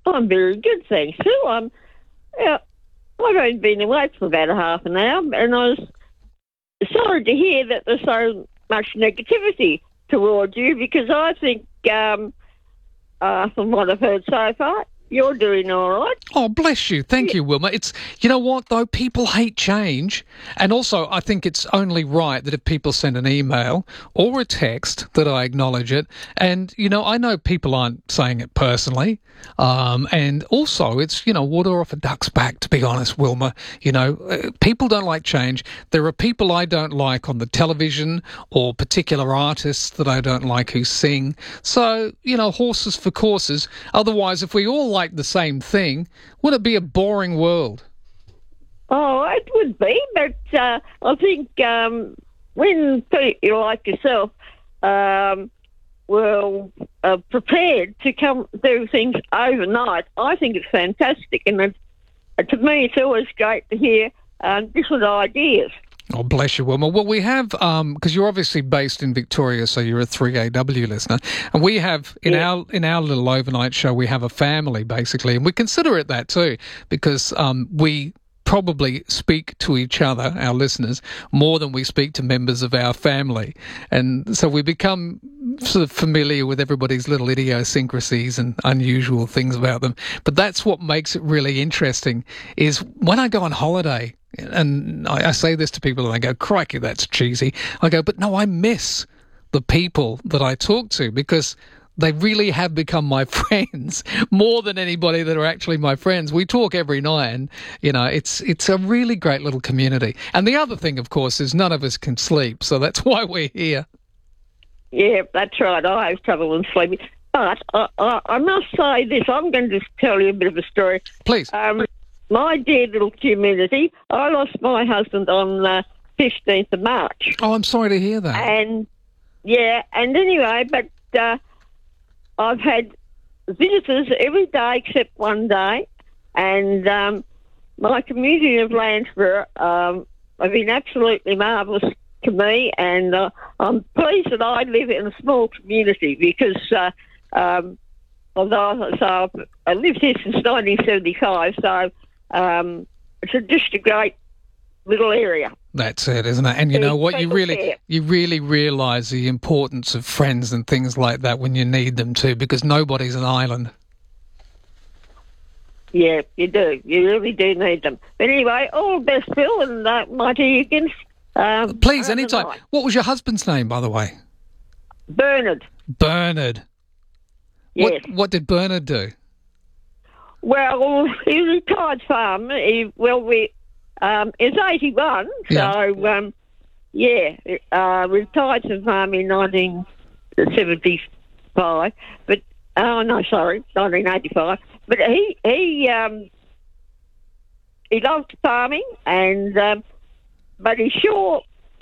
I'm very good, thanks, Phil. I've only been away for about a half an hour, and I was sorry to hear that there's so much negativity towards you, because I think, from what I've heard so far, you're doing all right. Oh, bless you. Thank you, Wilma. It's, you know what, though? People hate change. And also, I think it's only right that if people send an email or a text that I acknowledge it. And, I know people aren't saying it personally. And also, it's, water off a duck's back, to be honest, Wilma. People don't like change. There are people I don't like on the television, or particular artists that I don't like who sing. So, horses for courses. Otherwise, if we all like the same thing, would it be a boring world? Oh, it would be, but I think when people like yourself prepared to come do things overnight, I think it's fantastic. And to me, it's always great to hear different ideas. Oh, bless you, Wilma. Well, we have, because you're obviously based in Victoria, so you're a 3AW listener, and we have, in our little overnight show, we have a family, basically, and we consider it that too, because we probably speak to each other, our listeners, more than we speak to members of our family. And so we become sort of familiar with everybody's little idiosyncrasies and unusual things about them. But that's what makes it really interesting, is when I go on holiday, and I say this to people and they go, crikey, that's cheesy. I go, but no, I miss the people that I talk to, because they really have become my friends more than anybody that are actually my friends. We talk every night, and, it's a really great little community. And the other thing, of course, is none of us can sleep, so that's why we're here. Yeah, that's right. I have trouble in sleeping. But I must say this. I'm going to just tell you a bit of a story. Please. My dear little community, I lost my husband on the 15th of March. Oh, I'm sorry to hear that. And anyway, but I've had visitors every day except one day, and my community of Landsborough have been absolutely marvellous to me, and I'm pleased that I live in a small community, because although I lived here since 1975, so it's just a great little area. That's it, isn't it? And you know what? You really realise the importance of friends and things like that when you need them too, because nobody's an island. Yeah, you do. You really do need them. But anyway, all the best, Phil, and might hear you again. Please, anytime. What was your husband's name, by the way? Bernard. Bernard. Yes. What did Bernard do? Well, he was a retired farmer. He's 81, so, retired from farming in 1975, but, 1985. But he loved farming, and, but he sure,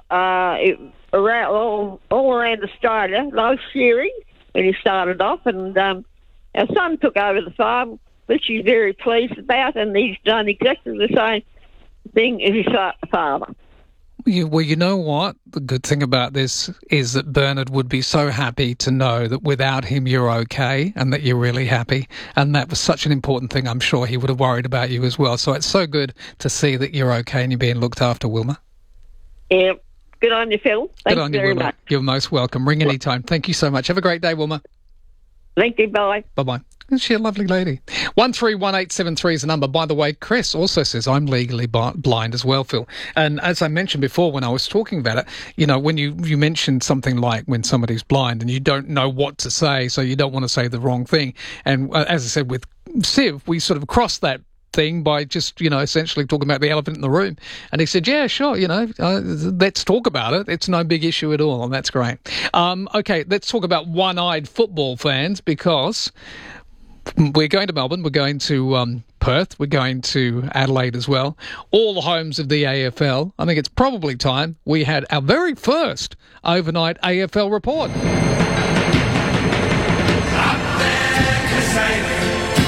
all around Australia, loved shearing when he started off, and our son took over the farm, which he's very pleased about, and he's done exactly the same thing as his father. Well, you know what? The good thing about this is that Bernard would be so happy to know that without him you're okay, and that you're really happy. And that was such an important thing. I'm sure he would have worried about you as well. So it's so good to see that you're okay and you're being looked after, Wilma. Yeah. Good on you, Phil. Thanks very much. You're most welcome. Ring anytime. Thank you so much. Have a great day, Wilma. Thank you. Bye. Bye-bye. Isn't she a lovely lady? 131873 is the number. By the way, Chris also says I'm legally blind as well, Phil. And as I mentioned before when I was talking about it, when you mentioned something like when somebody's blind and you don't know what to say, so you don't want to say the wrong thing. And as I said with Siv, we sort of crossed that thing by just, essentially talking about the elephant in the room. And he said, yeah, sure, let's talk about it. It's no big issue at all, and that's great. Okay, let's talk about one-eyed football fans, because we're going to Melbourne, we're going to Perth, we're going to Adelaide as well, all the homes of the AFL. I think it's probably time we had our very first overnight AFL report.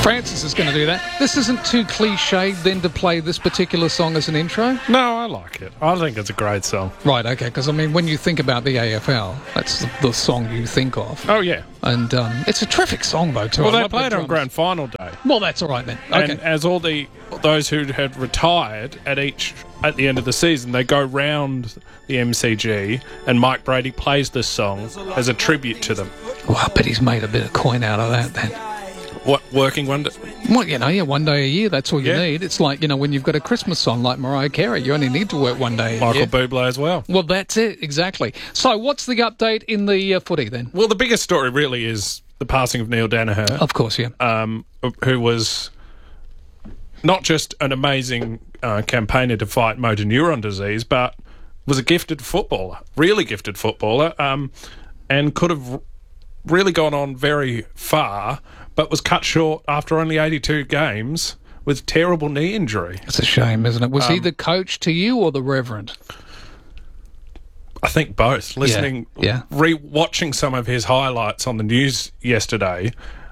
Francis is going to do that. This isn't too cliched then to play this particular song as an intro? No, I like it. I think it's a great song. Right, okay, because I mean, when you think about the AFL, that's the song you think of. Oh, yeah. And it's a terrific song, though, too. Well, I they love the played on drums. Grand Final day. Well, that's all right then. Okay. And as those who had retired at the end of the season, they go round the MCG and Mike Brady plays this song as a tribute to them. Well, I bet he's made a bit of coin out of that then. What, working one day? Well, yeah, one day a year, that's all you Yeah. need. It's like, when you've got a Christmas song like Mariah Carey, you only need to work one day a Michael year. Bublé as well. Well, that's it, exactly. So what's the update in the footy then? Well, the biggest story really is the passing of Neil Danaher, Of course, yeah. who was not just an amazing campaigner to fight motor neuron disease, but was a gifted footballer, really gifted footballer, and could have really gone on very far, but was cut short after only 82 games with terrible knee injury. It's a shame, isn't it? Was he the coach to you or the reverend? I think both. Listening, Yeah. re-watching some of his highlights on the news yesterday,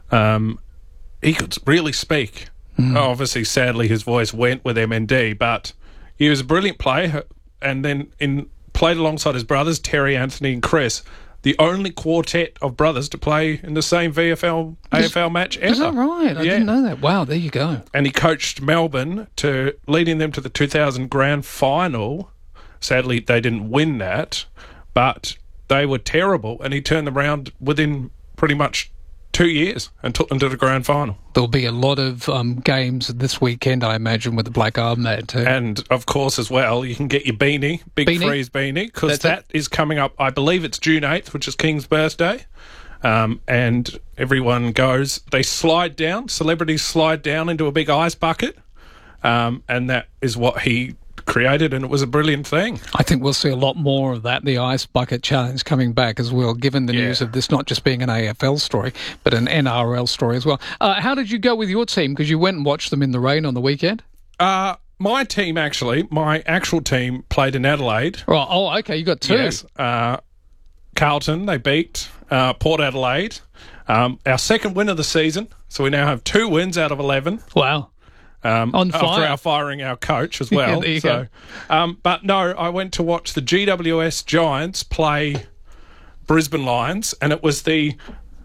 he could really speak. Obviously, sadly, his voice went with MND, but he was a brilliant player, and then played alongside his brothers, Terry, Anthony and Chris, the only quartet of brothers to play in the same VFL, AFL match ever. Is that right? I Yeah. didn't know that. Wow, there you go. And he coached Melbourne leading them to the 2000 grand final. Sadly, they didn't win that, but they were terrible, and he turned them around within pretty much 2 years and took them to the grand final. There'll be a lot of games this weekend, I imagine, with the Black Armband too. And, of course, as well, you can get your Big Freeze beanie, because That's that is coming up, I believe it's June 8th, which is King's birthday. And everyone goes, celebrities slide down into a big ice bucket, and that is what he created, and it was a brilliant thing. I think we'll see a lot more of that, the Ice Bucket Challenge coming back as well, given the news of this not just being an AFL story, but an NRL story as well. How did you go with your team? Because you went and watched them in the rain on the weekend. My team, actually, my actual team played in Adelaide. Right. Oh, okay, you got two. Yes. Carlton, they beat Port Adelaide. Our second win of the season, so we now have 2 wins out of 11. Wow. On fire. After firing our coach as well. There you go. But no, I went to watch the GWS Giants play Brisbane Lions, and it was the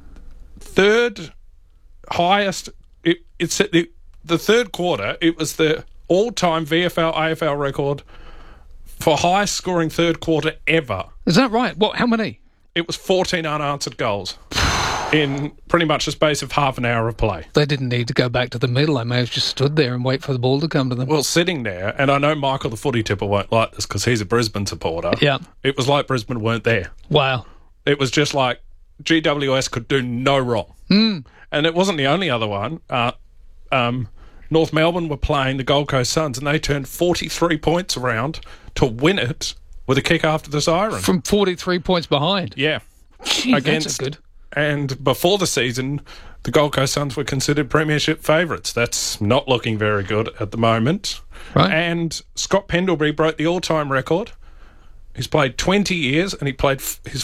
third highest. It's the third quarter. It was the all-time VFL AFL record for highest scoring third quarter ever. Is that right? What? How many? It was 14 unanswered goals in pretty much the space of half an hour of play. They didn't need to go back to the middle. They may have just stood there and wait for the ball to come to them. Well, sitting there, and I know Michael the footy tipper won't like this because he's a Brisbane supporter. Yeah. It was like Brisbane weren't there. Wow. It was just like GWS could do no wrong. And it wasn't the only other one. North Melbourne were playing the Gold Coast Suns, and they turned 43 points around to win it with a kick after the siren. From 43 points behind. Yeah. Gee, that's a good. And before the season, the Gold Coast Suns were considered premiership favourites. That's not looking very good at the moment. Right. And Scott Pendlebury broke the all-time record. He's played 20 years, and he played his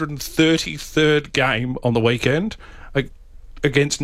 433rd game on the weekend against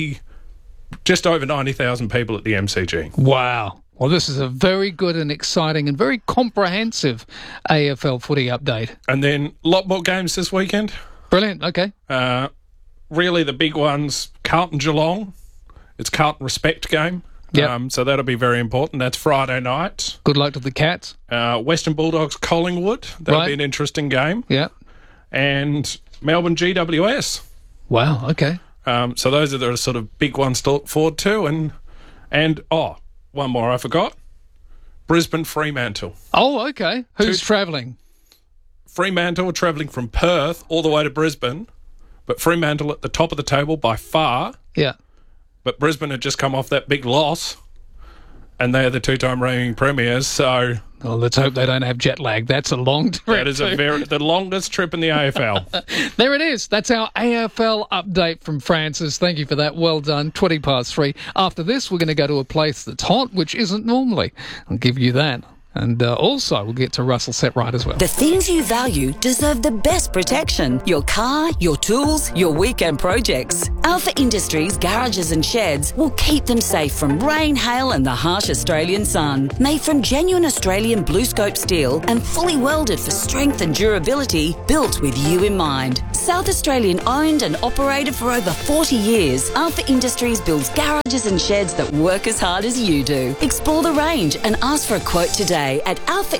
just over 90,000 people at the MCG. Wow. Well, this is a very good and exciting and very comprehensive AFL footy update. And then a lot more games this weekend. Brilliant. Okay. Really, the big ones, Carlton Geelong. It's Carlton Respect game. Yep. So that'll be very important. That's Friday night. Good luck to the Cats. Western Bulldogs Collingwood. That'll Right. be an interesting game. Yeah. And Melbourne GWS. Wow. Okay. So those are the sort of big ones to look forward to. And one more I forgot. Brisbane Fremantle. Oh, okay. Who's travelling? Fremantle are travelling from Perth all the way to Brisbane, but Fremantle at the top of the table by far. Yeah. But Brisbane had just come off that big loss, and they're the 2-time reigning premiers. So Well, let's hope they don't have jet lag. That's a long trip. that is the longest trip in the AFL. There it is. That's our AFL update from Francis. Thank you for that. Well done. 3:20. After this, we're going to go to a place that's hot, which isn't normally. I'll give you that And also, we'll get to Russell Setright as well. The things you value deserve the best protection. Your car, your tools, your weekend projects. Alpha Industries garages and sheds will keep them safe from rain, hail and the harsh Australian sun. Made from genuine Australian blue scope steel and fully welded for strength and durability, built with you in mind. South Australian owned and operated for over 40 years, Alpha Industries builds garages and sheds that work as hard as you do. Explore the range and ask for a quote today at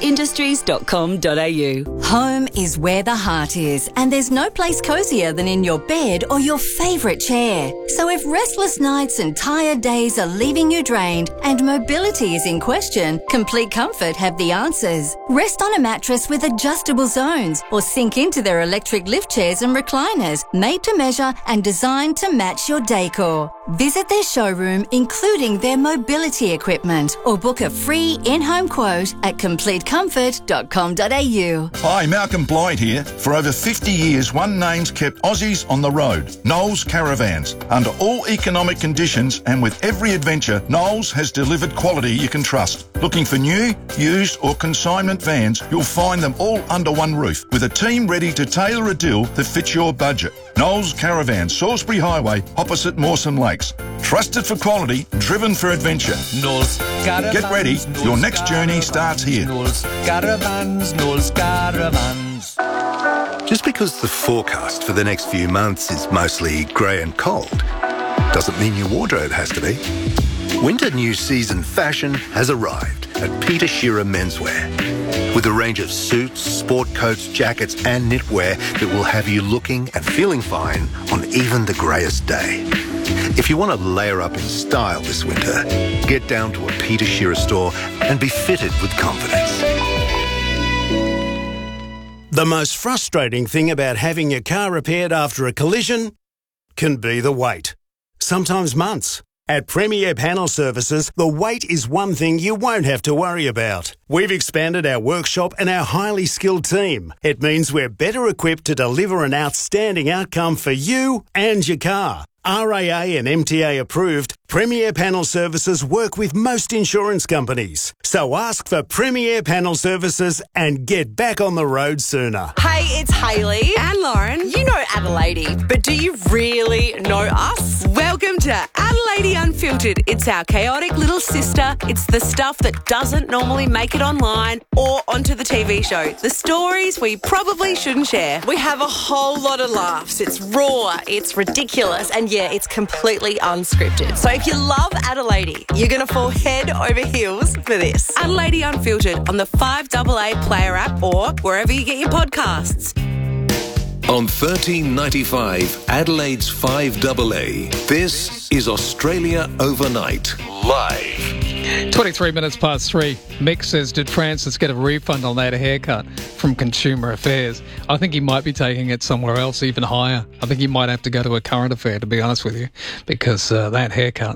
alphaindustries.com.au. Home is where the heart is, and there's no place cosier than in your bed or your favourite chair. So if restless nights and tired days are leaving you drained and mobility is in question, Complete Comfort have the answers. Rest on a mattress with adjustable zones or sink into their electric lift chairs and recliners, made to measure and designed to match your decor. Visit their showroom, including their mobility equipment, or book a free in-home quote at completecomfort.com.au. Hi, Malcolm Blythe here. For over 50 years, one name's kept Aussies on the road. Knowles Caravans. Under all economic conditions and with every adventure, Knowles has delivered quality you can trust. Looking for new, used or consignment vans, you'll find them all under one roof, with a team ready to tailor a deal that fits your budget. Knowles Caravans, Salisbury Highway, opposite Mawson Lakes. Trusted for quality, driven for adventure. Knowles Caravans. Get ready, your next journey starts here. Knowles Caravans, Knowles Caravans. Just because the forecast for the next few months is mostly grey and cold, doesn't mean your wardrobe has to be. Winter new season fashion has arrived at Peter Shearer Menswear. With a range of suits, sport coats, jackets and knitwear that will have you looking and feeling fine on even the greyest day. If you want to layer up in style this winter, get down to a Peter Shearer store and be fitted with confidence. The most frustrating thing about having your car repaired after a collision can be the wait. Sometimes months. At Premier Panel Services, the wait is one thing you won't have to worry about. We've expanded our workshop and our highly skilled team. It means we're better equipped to deliver an outstanding outcome for you and your car. RAA and MTA approved, Premier Panel Services work with most insurance companies. So ask for Premier Panel Services and get back on the road sooner. Hey, it's Hayley and Lauren. You know Adelaide, but do you really know us? Welcome to Adelaide Unfiltered. It's our chaotic little sister. It's the stuff that doesn't normally make it online or onto the TV show. The stories we probably shouldn't share. We have a whole lot of laughs. It's raw, it's ridiculous, and yeah, it's completely unscripted. So if you love Adelaide, you're going to fall head over heels for this. Adelaide Unfiltered on the 5AA Player app or wherever you get your podcasts. On 1395, Adelaide's 5AA, this is Australia Overnight, live. 23 minutes past 3. Mick says, did Francis get a refund on that haircut from Consumer Affairs? I think he might be taking it somewhere else, even higher. I think he might have to go to a current affair, to be honest with you, because that haircut...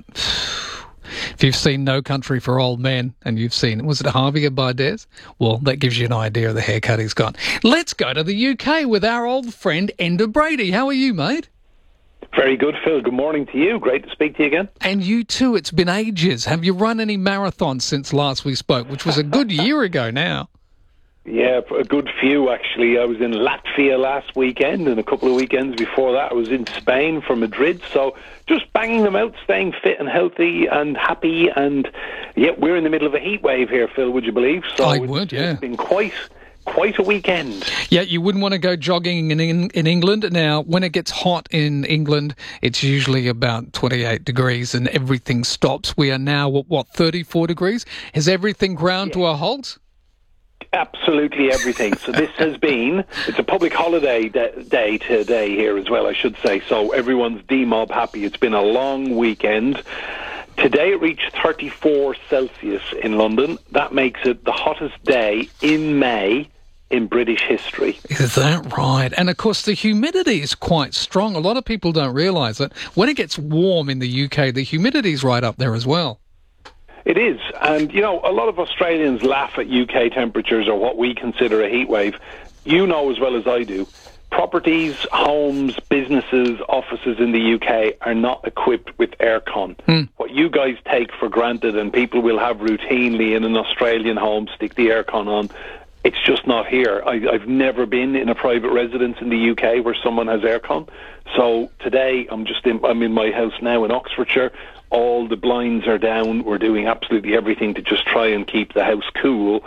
If you've seen No Country for Old Men, and you've seen, was it Javier Bardem? Well, that gives you an idea of the haircut he's got. Let's go to the UK with our old friend Enda Brady. How are you, mate? Very good, Phil. Good morning to you. Great to speak to you again. And you too. It's been ages. Have you run any marathons since last we spoke, which was a good year ago now? Yeah, a good few, actually. I was in Latvia last weekend, and a couple of weekends before that I was in Spain for Madrid. So just banging them out, staying fit and healthy and happy. And yeah, we're in the middle of a heat wave here, Phil, would you believe? So I would, yeah. It's been quite a weekend. Yeah, you wouldn't want to go jogging in England. Now, when it gets hot in England, it's usually about 28 degrees and everything stops. We are now, what 34 degrees? Has everything ground to a halt? Absolutely everything. So this has been, it's a public holiday day today here as well, I should say. So everyone's demob happy. It's been a long weekend. Today it reached 34 Celsius in London. That makes it the hottest day in May in British history. Is that right? And of course the humidity is quite strong. A lot of people don't realise it. When it gets warm in the UK, the humidity is right up there as well. It is. And, you know, a lot of Australians laugh at UK temperatures or what we consider a heat wave. You know as well as I do, properties, homes, businesses, offices in the UK are not equipped with aircon. What you guys take for granted and people will have routinely in an Australian home, stick the aircon on, it's just not here. I've never been in a private residence in the UK where someone has aircon. So today I'm in my house now in Oxfordshire. All the blinds are down. We're doing absolutely everything to just try and keep the house cool.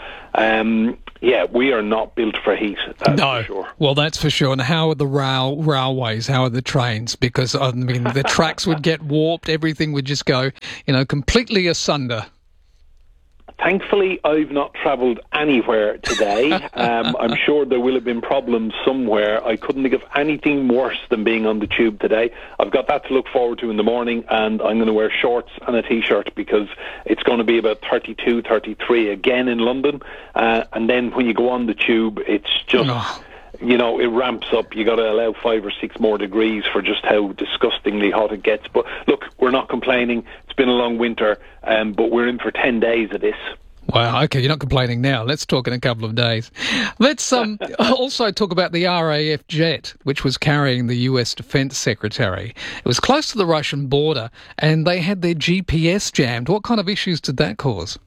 Yeah, we are not built for heat. That's for sure. Well, that's for sure. And how are the railways? How are the trains? Because, I mean, the tracks would get warped. Everything would just go, completely asunder. Thankfully, I've not travelled anywhere today. I'm sure there will have been problems somewhere. I couldn't think of anything worse than being on the tube today. I've got that to look forward to in the morning, and I'm going to wear shorts and a T-shirt because it's going to be about 32, 33 again in London. And then when you go on the tube, it's just... it ramps up. You got to allow 5 or 6 more degrees for just how disgustingly hot it gets. But look, we're not complaining. It's been a long winter, but we're in for 10 days of this. Wow, okay, you're not complaining now. Let's talk in a couple of days. Let's also talk about the RAF jet, which was carrying the US Defense Secretary. It was close to the Russian border, and they had their GPS jammed. What kind of issues did that cause?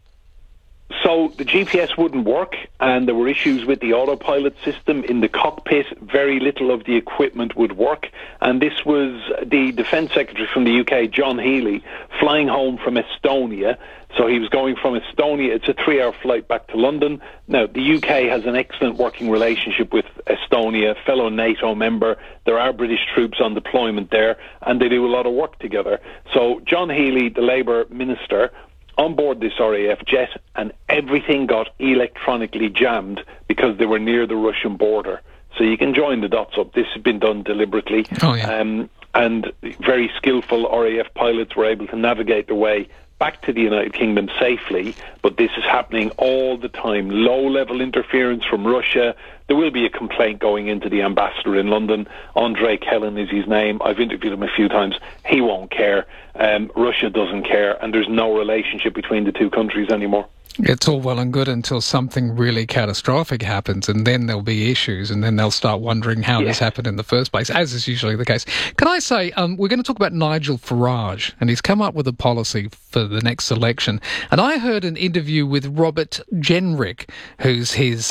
So the GPS wouldn't work, and there were issues with the autopilot system in the cockpit. Very little of the equipment would work, and this was the Defence Secretary from the UK, John Healey, flying home from Estonia. So he was going from Estonia. It's a 3-hour flight back to London. Now, the UK has an excellent working relationship with Estonia, fellow NATO member. There are British troops on deployment there, and they do a lot of work together. So John Healey, the Labour minister, on board this RAF jet, and everything got electronically jammed because they were near the Russian border. So you can join the dots up. This has been done deliberately. Oh, yeah. And very skillful RAF pilots were able to navigate their way back to the United Kingdom safely, but this is happening all the time. Low-level interference from Russia. There will be a complaint going into the ambassador in London. Andrei Kellen is his name. I've interviewed him a few times. He won't care. Russia doesn't care, and there's no relationship between the two countries anymore. It's all well and good until something really catastrophic happens, and then there'll be issues, and then they'll start wondering how this happened in the first place, as is usually the case. Can I say, we're going to talk about Nigel Farage, and he's come up with a policy for the next election. And I heard an interview with Robert Jenrick, who's his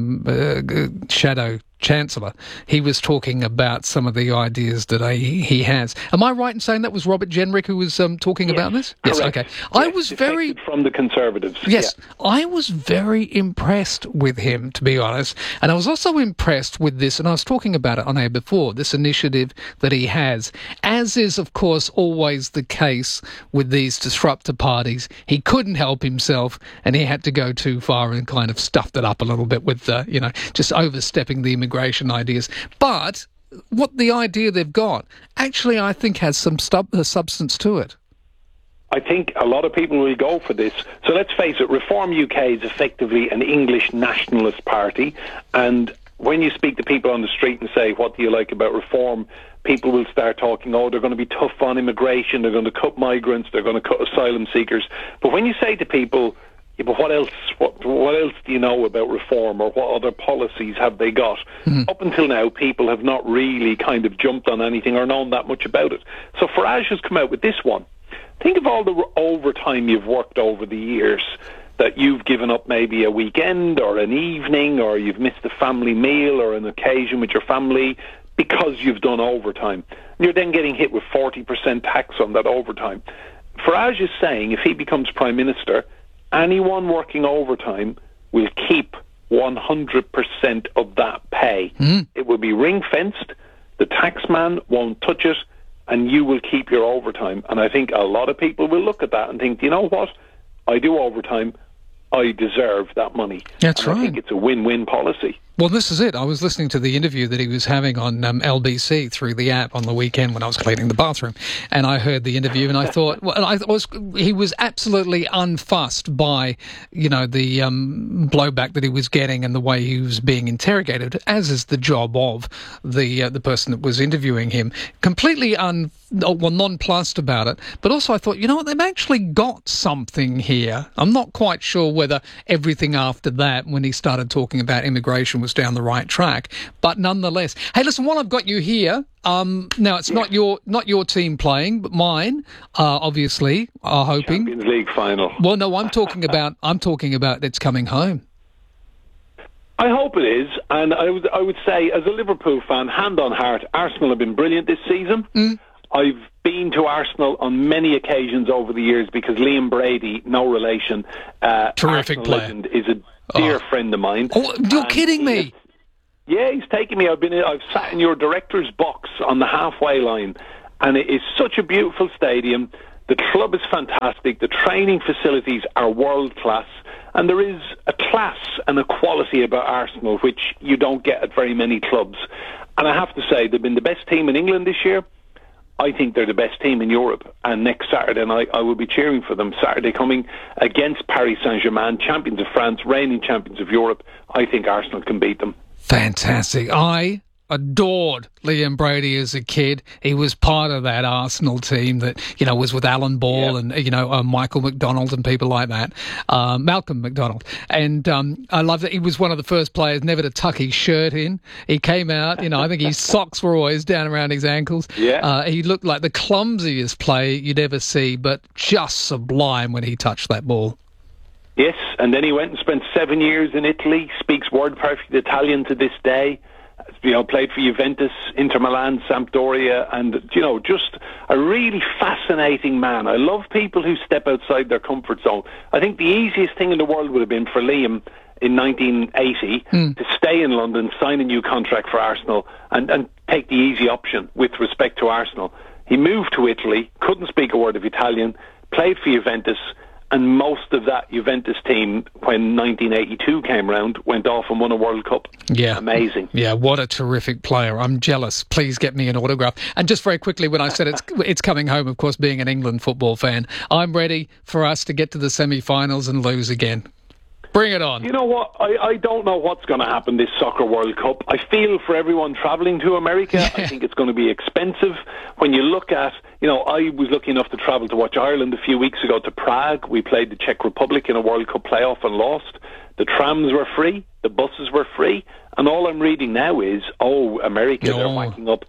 shadow Chancellor. He was talking about some of the ideas that he has. Am I right in saying that was Robert Jenrick who was talking about this? Correct. Yes, okay. Yes, I was very... from the Conservatives. Yes, I was very impressed with him, to be honest. And I was also impressed with this, and I was talking about it on air before, this initiative that he has, as is, of course, always the case with these disruptor parties. He couldn't help himself, and he had to go too far and kind of stuffed it up a little bit with, just overstepping the immigration ideas. But what the idea they've got actually, I think, has some substance to it. I think a lot of people will go for this. So let's face it, Reform UK is effectively an English nationalist party, and when you speak to people on the street and say, what do you like about Reform, people will start talking, they're going to be tough on immigration, they're going to cut migrants, they're going to cut asylum seekers. But when you say to people, but what else? What else do you know about Reform, or what other policies have they got? Up until now, people have not really kind of jumped on anything or known that much about it. So Farage has come out with this one. Think of all the overtime you've worked over the years, that you've given up maybe a weekend or an evening, or you've missed a family meal or an occasion with your family because you've done overtime. And you're then getting hit with 40% tax on that overtime. Farage is saying if he becomes Prime Minister, anyone working overtime will keep 100% of that pay. It will be ring-fenced, the taxman won't touch it, and you will keep your overtime. And I think a lot of people will look at that and think, you know what? I do overtime. I deserve that money. That's right. I think it's a win-win policy. Well, this is it. I was listening to the interview that he was having on LBC through the app on the weekend when I was cleaning the bathroom, and I heard the interview and I thought, he was absolutely unfussed by, the blowback that he was getting and the way he was being interrogated, as is the job of the person that was interviewing him. Completely nonplussed about it, but also I thought, they've actually got something here. I'm not quite sure whether everything after that, when he started talking about immigration, was things down the right track. But nonetheless, hey, listen, while I've got you here, now it's not your team playing, but mine, obviously, are hoping Champions League final. Well, no, I'm talking about it's coming home. I hope it is, and I would say, as a Liverpool fan, hand on heart, Arsenal have been brilliant this season. I've been to Arsenal on many occasions over the years because Liam Brady, no relation, terrific Arsenal player, legend, is a dear friend of mine. Oh, you're kidding me! Yeah, he's taken me. I've sat in your director's box on the halfway line, and it is such a beautiful stadium. The club is fantastic. The training facilities are world class. And there is a class and a quality about Arsenal which you don't get at very many clubs. And I have to say, they've been the best team in England this year. I think they're the best team in Europe. And next Saturday night, I will be cheering for them. Saturday coming against Paris Saint-Germain, champions of France, reigning champions of Europe. I think Arsenal can beat them. Fantastic. I adored Liam Brady as a kid. He was part of that Arsenal team that, was with Alan Ball and, Michael McDonald and people like that. Malcolm McDonald. And I love that he was one of the first players never to tuck his shirt in. He came out, I think his socks were always down around his ankles. Yeah. He looked like the clumsiest player you'd ever see, but just sublime when he touched that ball. Yes, and then he went and spent 7 years in Italy, speaks word perfect Italian to this day. Played for Juventus, Inter Milan, Sampdoria, and, just a really fascinating man. I love people who step outside their comfort zone. I think the easiest thing in the world would have been for Liam in 1980 to stay in London, sign a new contract for Arsenal, and take the easy option with respect to Arsenal. He moved to Italy, couldn't speak a word of Italian, played for Juventus, and most of that Juventus team, when 1982 came round, went off and won a World Cup. Yeah. Amazing. Yeah, what a terrific player. I'm jealous. Please get me an autograph. And just very quickly, when I said it's coming home, of course, being an England football fan, I'm ready for us to get to the semi-finals and lose again. Bring it on. You know what? I don't know what's going to happen this Soccer World Cup. I feel for everyone travelling to America. Yeah. I think it's going to be expensive. When you look at, I was lucky enough to travel to watch Ireland a few weeks ago to Prague. We played the Czech Republic in a World Cup playoff and lost. The trams were free. The buses were free. And all I'm reading now is, America, they're whacking up,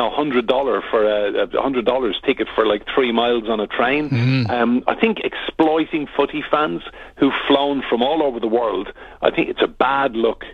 $100 for a $100 ticket for like 3 miles on a train. I think exploiting footy fans who've flown from all over the world, I think it's a bad look.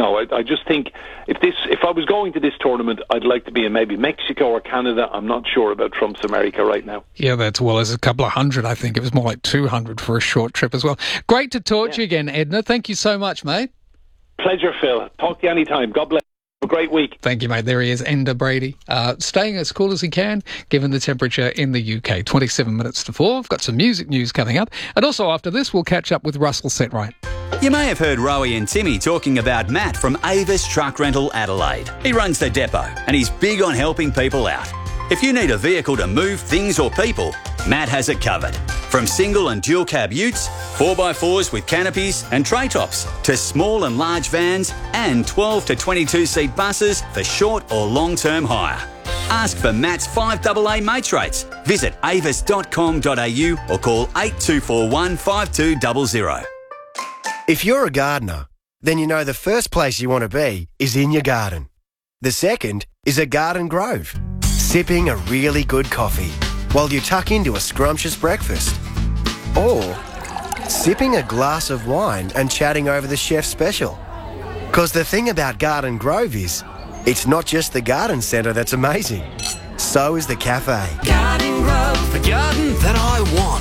I just think if I was going to this tournament, I'd like to be in maybe Mexico or Canada. I'm not sure about Trump's America right now. Yeah, there's a couple of hundred. I think it was more like 200 for a short trip as well. Great to talk to you again, Edna. Thank you so much, mate. Pleasure, Phil. Talk to you anytime. God bless. Have a great week. Thank you, mate. There he is, Enda Brady, staying as cool as he can, given the temperature in the UK. 27 minutes to 4. I've got some music news coming up. And also after this, we'll catch up with Russell Setright. You may have heard Rowie and Timmy talking about Matt from Avis Truck Rental Adelaide. He runs the depot and he's big on helping people out. If you need a vehicle to move things or people, Matt has it covered. From single and dual cab utes, 4x4s with canopies and tray tops, to small and large vans and 12 to 22 seat buses for short or long-term hire. Ask for Matt's 5AA mates rates. Visit avis.com.au or call 8241 5200. If you're a gardener, then you know the first place you want to be is in your garden. The second is a garden grove, sipping a really good coffee while you tuck into a scrumptious breakfast. Or sipping a glass of wine and chatting over the chef's special. 'Cause the thing about Garden Grove is, it's not just the garden centre that's amazing. So is the cafe. Garden Grove, the garden that I want.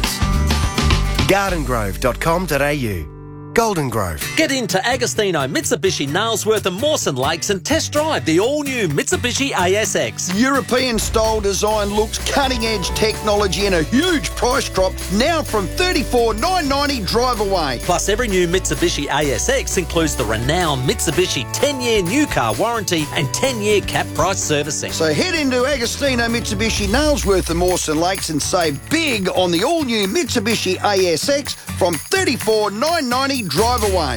gardengrove.com.au. Golden Grove. Get into Agostino, Mitsubishi, Nailsworth and Mawson Lakes and test drive the all-new Mitsubishi ASX. European-style design looks, cutting-edge technology and a huge price drop now from $34,990 drive away. Plus, every new Mitsubishi ASX includes the renowned Mitsubishi 10-year new car warranty and 10-year cap price servicing. So head into Agostino, Mitsubishi, Nailsworth and Mawson Lakes and save big on the all-new Mitsubishi ASX from $34,990 drive away.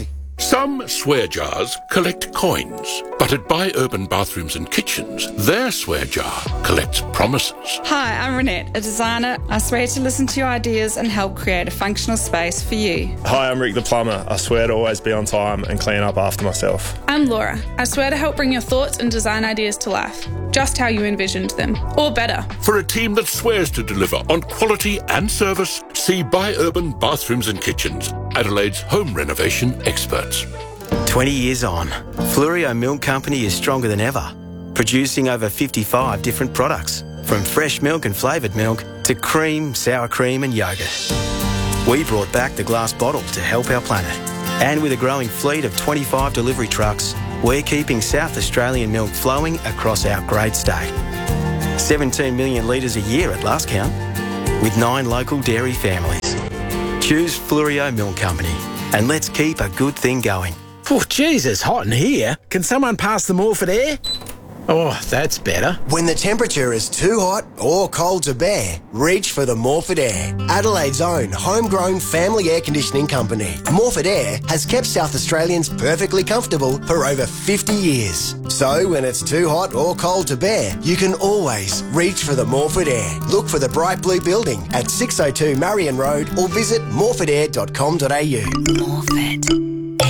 Some swear jars collect coins, but at Buy Urban Bathrooms and Kitchens, their swear jar collects promises. Hi, I'm Renette, a designer. I swear to listen to your ideas and help create a functional space for you. Hi, I'm Rick the plumber. I swear to always be on time and clean up after myself. I'm Laura. I swear to help bring your thoughts and design ideas to life, just how you envisioned them, or better. For a team that swears to deliver on quality and service, see Buy Urban Bathrooms and Kitchens, Adelaide's home renovation experts. 20 years on, Fluorio Milk Company is stronger than ever, producing over 55 different products, from fresh milk and flavoured milk to cream, sour cream and yoghurt. We brought back the glass bottle to help our planet. And with a growing fleet of 25 delivery trucks, we're keeping South Australian milk flowing across our great state. 17 million litres a year at last count, with 9 local dairy families. Choose Fluorio Milk Company, and let's keep a good thing going. Oh, Jesus, hot in here. Can someone pass the Morphett air? Oh, that's better. When the temperature is too hot or cold to bear, reach for the Morphett Air, Adelaide's own homegrown family air conditioning company. Morphett Air has kept South Australians perfectly comfortable for over 50 years. So when it's too hot or cold to bear, you can always reach for the Morphett Air. Look for the bright blue building at 602 Marion Road or visit morphettair.com.au. Morphett.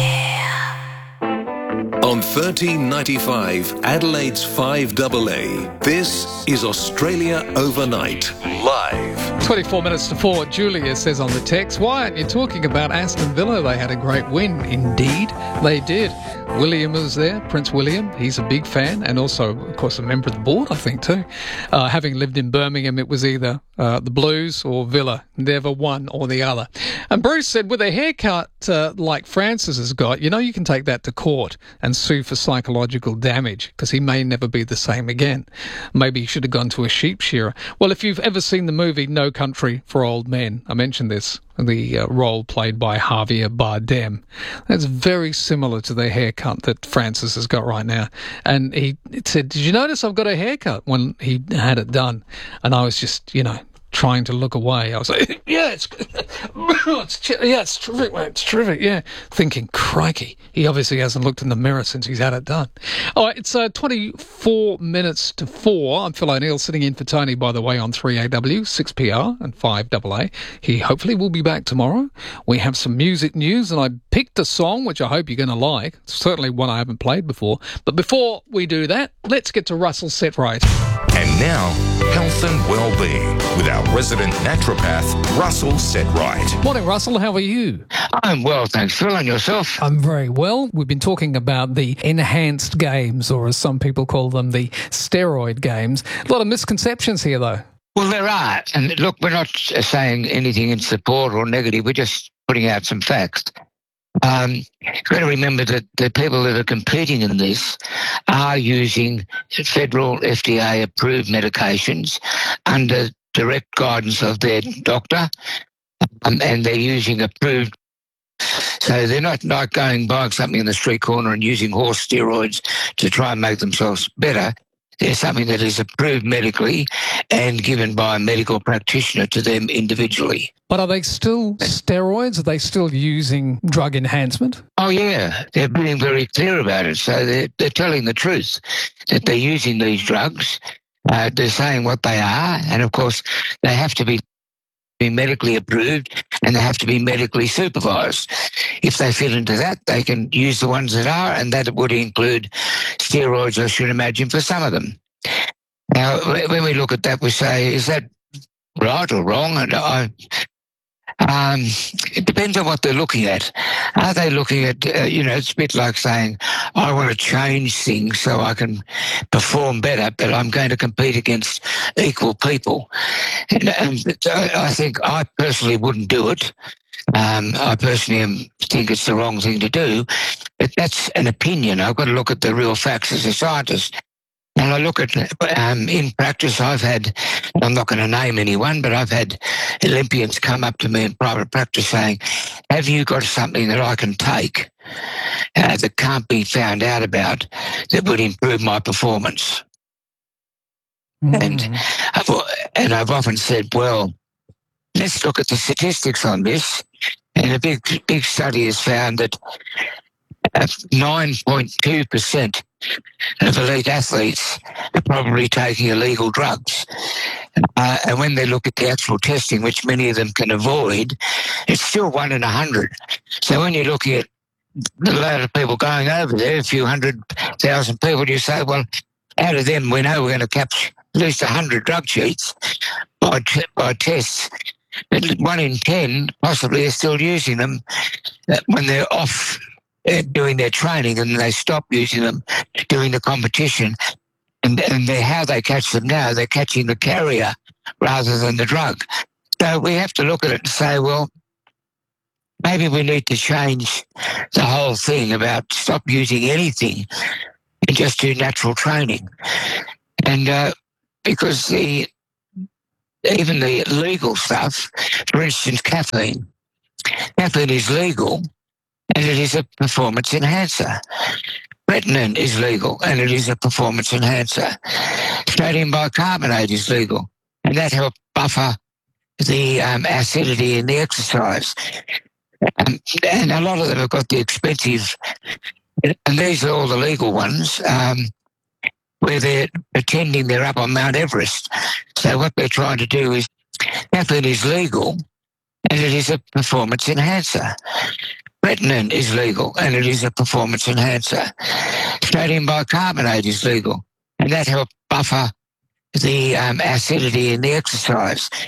On 1395 Adelaide's 5AA, this is Australia Overnight, live. 24 minutes to 4, Julia says on the text, why aren't you talking about Aston Villa? They had a great win. Indeed, they did. William was there, Prince William. He's a big fan and also, of course, a member of the board, I think, too. Having lived in Birmingham, it was either the Blues or Villa, never one or the other. And Bruce said, with a haircut like Francis has got, you can take that to court and sue for psychological damage because he may never be the same again. Maybe he should have gone to a sheep shearer. Well, if you've ever seen the movie No Country for Old Men, I mentioned this, the role played by Javier Bardem. That's very similar to the haircut that Francis has got right now. And he said, did you notice I've got a haircut when he had it done? And I was just, trying to look away. I was like, yeah, it's terrific, mate. It's terrific, yeah. Thinking, crikey, he obviously hasn't looked in the mirror since he's had it done. All right, it's 24 minutes to 4. I'm Phil O'Neill, sitting in for Tony, by the way, on 3AW, 6PR and 5AA. He hopefully will be back tomorrow. We have some music news, and I picked a song, which I hope you're going to like. It's certainly one I haven't played before. But before we do that, let's get to Russell Setright. And now, health and well-being with our resident naturopath, Russell Setright. Morning, Russell. How are you? I'm well, thanks, Phil. And yourself? I'm very well. We've been talking about the enhanced games, or as some people call them, the steroid games. A lot of misconceptions here, though. Well, there are. And look, we're not saying anything in support or negative. We're just putting out some facts. You've got to remember that the people that are competing in this are using federal FDA-approved medications under direct guidance of their doctor, and they're using approved. So they're not going buying something in the street corner and using horse steroids to try and make themselves better. There's something that is approved medically and given by a medical practitioner to them individually. But are they still steroids? Are they still using drug enhancement? Oh, yeah. They're being very clear about it. So they're telling the truth that they're using these drugs. They're saying what they are. And, of course, they have to be medically approved and they have to be medically supervised. If they fit into that, they can use the ones that are, and that would include steroids, I should imagine, for some of them. Now, when we look at that, we say, is that right or wrong? And it depends on what they're looking at. Are they looking at, it's a bit like saying, I want to change things so I can perform better, but I'm going to compete against equal people. And I think I personally wouldn't do it. I personally think it's the wrong thing to do, but that's an opinion. I've got to look at the real facts as a scientist. And I look at, in practice, I'm not going to name anyone, but I've had Olympians come up to me in private practice saying, have you got something that I can take that can't be found out about that would improve my performance? And I've often said, well, let's look at the statistics on this. And a big study has found that 9.2% of elite athletes are probably taking illegal drugs. And when they look at the actual testing, which many of them can avoid, it's still 1 in 100. So when you're looking at a lot of people going over there, a few 100,000 people, you say, well, out of them, we know we're going to capture at least 100 drug cheats by tests. But 1 in 10 possibly are still using them when they're off doing their training, and they stop using them during the competition. And how they catch them now, they're catching the carrier rather than the drug. So we have to look at it and say, well, maybe we need to change the whole thing about stop using anything and just do natural training. And because even the legal stuff, for instance, caffeine is legal and it is a performance enhancer. Retinine is legal and it is a performance enhancer. Sodium bicarbonate is legal and that helps buffer the acidity in the exercise. And a lot of them have got the expensive, and these are all the legal ones, where they're pretending they're up on Mount Everest. So what they're trying to do is, caffeine is legal and it is a performance enhancer. Retinine is legal and it is a performance enhancer. Sodium bicarbonate is legal and that helps buffer the acidity in the exercise.